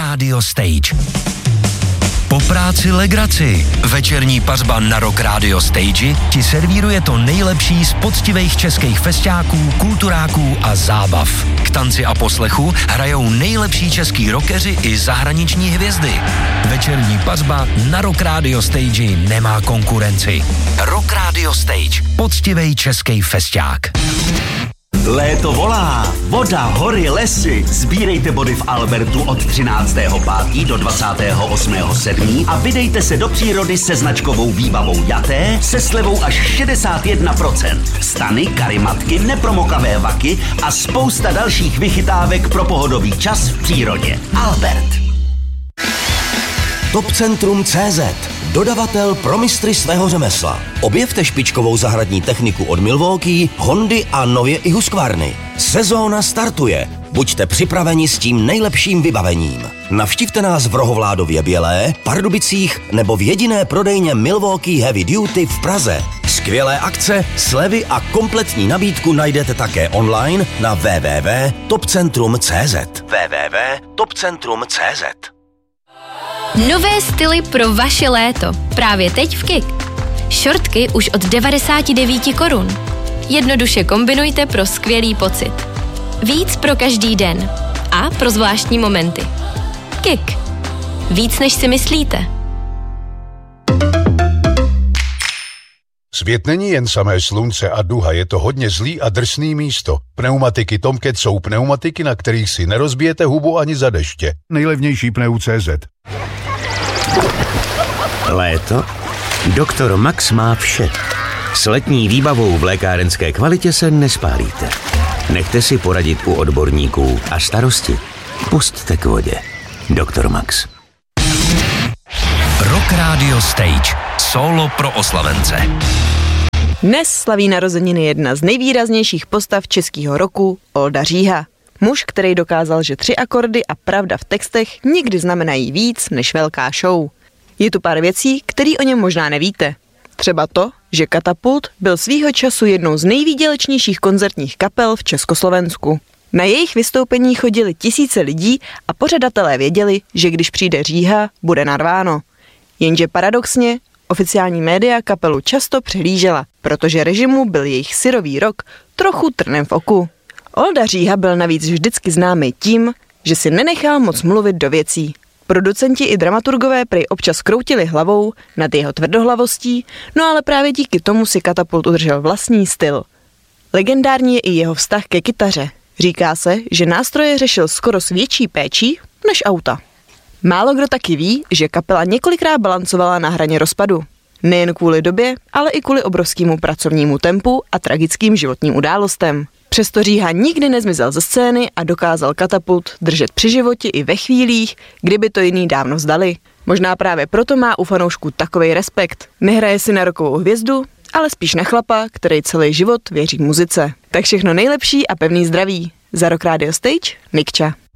Radio Stage. Po práci legraci. Večerní pařba na Rock Radio Stage ti servíruje to nejlepší z poctivých českých festiáků, kulturáků a zábav. K tanci a poslechu hrajou nejlepší český rockeři i zahraniční hvězdy. Večerní pařba na Rock Radio Stage nemá konkurenci. Rock Radio Stage. Poctivej český festiák. Léto volá, voda, hory, lesy. Sbírejte body v Albertu od 13.5. do 28.7. a vydejte se do přírody se značkovou výbavou Jaté se slevou až 61%. Stany, karimatky, nepromokavé vaky a spousta dalších vychytávek pro pohodový čas v přírodě. Albert. Topcentrum.cz, dodavatel pro mistry svého řemesla. Objevte špičkovou zahradní techniku od Milwaukee, Hondy a nově i Husqvarny. Sezóna startuje. Buďte připraveni s tím nejlepším vybavením. Navštivte nás v Rohovládově Bělé, Pardubicích nebo v jediné prodejně Milwaukee Heavy Duty v Praze. Skvělé akce, slevy a kompletní nabídku najdete také online na www.topcentrum.cz. www.topcentrum.cz. Nové styly pro vaše léto. Právě teď v KIK. Šortky už od 99 korun. Jednoduše kombinujte pro skvělý pocit. Víc pro každý den. A pro zvláštní momenty. KIK. Víc než si myslíte. Svět není jen samé slunce a duha, je to hodně zlý a drsný místo. Pneumatiky Tomcat jsou pneumatiky, na kterých si nerozbijete hubu ani za deště. Nejlevnější pneu.cz. Léto? Doktor Max má vše. S letní výbavou v lékárenské kvalitě se nespálíte. Nechte si poradit u odborníků a starosti pusťte k vodě. Doktor Max. Rock Radio Stage. Solo pro oslavence. Dnes slaví narozeniny jedna z nejvýraznějších postav českého rocku, Olda Říha. Muž, který dokázal, že 3 akordy a pravda v textech nikdy znamenají víc než velká show. Je tu pár věcí, které o něm možná nevíte. Třeba to, že Katapult byl svýho času jednou z nejvýdělečnějších koncertních kapel v Československu. Na jejich vystoupení chodili tisíce lidí a pořadatelé věděli, že když přijde Říha, bude narváno. Jenže paradoxně, oficiální média kapelu často přehlížela, protože režimu byl jejich syrový rock trochu trnem v oku. Olda Říha byl navíc vždycky známý tím, že si nenechal moc mluvit do věcí. Producenti i dramaturgové prej občas kroutili hlavou nad jeho tvrdohlavostí, no ale právě díky tomu si Katapult udržel vlastní styl. Legendární je i jeho vztah ke kytaře. Říká se, že nástroje řešil skoro s větší péčí než auta. Málo kdo taky ví, že kapela několikrát balancovala na hraně rozpadu. Nejen kvůli době, ale i kvůli obrovskému pracovnímu tempu a tragickým životním událostem. Přesto Říha nikdy nezmizel ze scény a dokázal Katapult držet při životě i ve chvílích, kdyby to jiný dávno vzdali. Možná právě proto má u fanoušků takovej respekt. Nehraje si na rockovou hvězdu, ale spíš na chlapa, který celý život věří muzice. Tak všechno nejlepší a pevný zdraví. Za Rock Radio Stage, Nikča.